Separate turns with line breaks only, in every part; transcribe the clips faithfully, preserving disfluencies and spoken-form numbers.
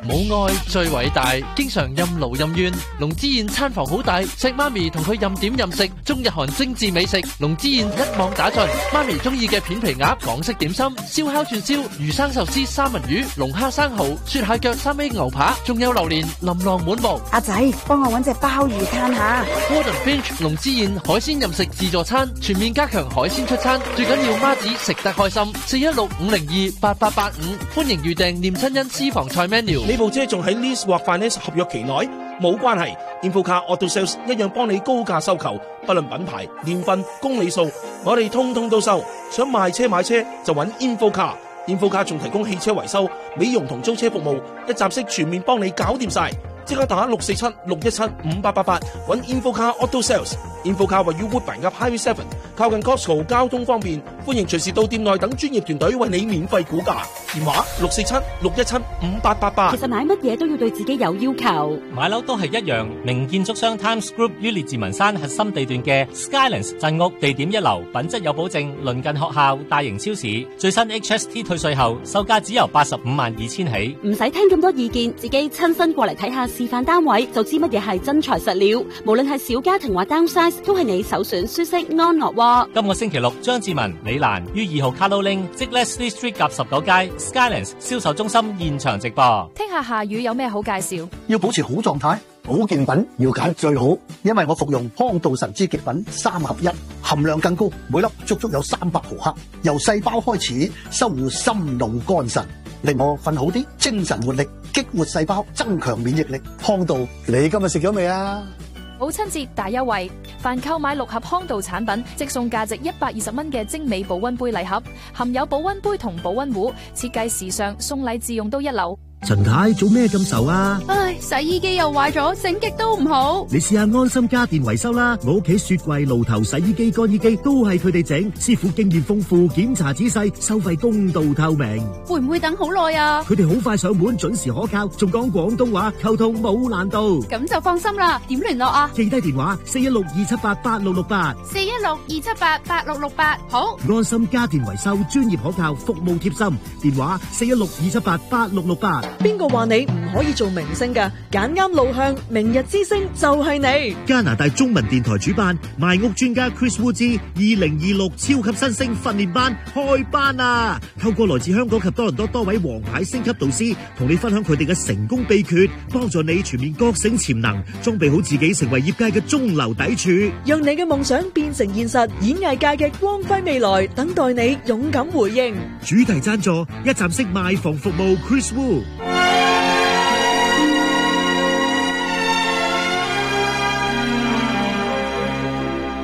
母愛最偉大，經常任勞任怨。龍之燕餐房好大，錫媽咪同佢任點任食，中日韓精緻美食，龍之燕一網打盡。媽咪中意嘅片皮鴨、港式點心、燒烤串燒、魚生壽司、三文魚、龍蝦生蠔、雪蟹腳、三味牛扒，仲有榴蓮琳琅滿目。
阿仔，幫我搵隻鮑魚攤下。
Gordon Finch 龍之燕海鮮任食自助餐，全面加強海鮮出餐，最緊要媽子食得開心。四一六五零二八八八五，歡迎預訂念親恩私房菜 menu。
呢部車仲喺 lease 或 finance 合約期內，冇關係。Infocar Auto Sales 一樣幫你高價收購，不論品牌、年份、公里數，我哋通通都收。想賣車買車就揾 Infocar。Infocar 仲提供汽車維修、美容同租車服務，一站式全面幫你搞掂晒。即刻打六四七六一七五八八八揾 Infocar Auto Sales。Infocar 位於 Woodbine 及 Highway Seven， 靠近 Costco， 交通方便，歡迎隨時到店內等專業團隊為你免費估價。電話六四七六一七五八八八。
其實買乜嘢都要對自己有要求，
買樓都係一樣。名建築商 Times Group 於列治文山核心地段嘅 Skylands 鎮屋，地點一流，品質有保證，鄰近學校、大型超市，最新 H S T 退稅後，售價只由八十五萬二千起。
唔使聽咁多意見，自己親身過嚟睇下示範單位，就知乜嘢係真材實料。無論係小家庭或 downsize，都係你首選舒適安樂窩。
今個星期六，張志文、李蘭於二號 Carlo Link 即 Leslie Street 夾十九街 Skylands 銷售中心現場直播。
聽下夏雨有咩好介紹？
要保持好狀態，保健品要揀最好，因為我服用康道神之極品三合一，含量更高，每粒足足有三百毫克，由細胞開始修護心腦肝腎，令我瞓好啲，精神活力，激活細胞，增強免疫力。康道，你今日食咗未啊？
母親節大優惠，凡購買六盒康道產品，即送價值一百二十蚊嘅精美保溫杯禮盒，含有保溫杯同保溫壺，設計時尚，送禮自用都一流。
陳太做咩咁愁啊？
唉，洗衣機又壞咗，整極都唔好。
你試下安心家電維修啦，我屋企雪櫃、爐頭、洗衣機、乾衣機都係佢哋整，師傅經驗豐富，檢查仔細，收費公道透明。
會唔會等好耐啊？
佢哋好快上門，準時可靠，仲講廣東話，溝通冇難度。
咁就放心啦。點聯絡啊？
記低電話四一六二七八八六六八，
四一六二七八八六六八。好，
安心家電維修，專業可靠，服務貼心。電話四一六二七八八六六八。
邊個話你唔可以做明星㗎？揀啱路向，明日之星就係你。
加拿大中文電台主辦賣屋專家 Chris Woods 二零二六超級新星訓練班開班啊！透過來自香港及多倫多多位王牌星級導師，同你分享佢哋嘅成功秘訣，幫助你全面覺醒潛能，裝備好自己成為業界嘅中流砥柱，
讓你嘅夢想變成現實。演藝界嘅光輝未來等待你勇敢回應。
主題贊助一站式賣房服務 Chris Woo。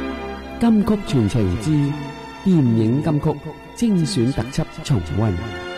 金曲傳情之電影金曲精選特輯重溫。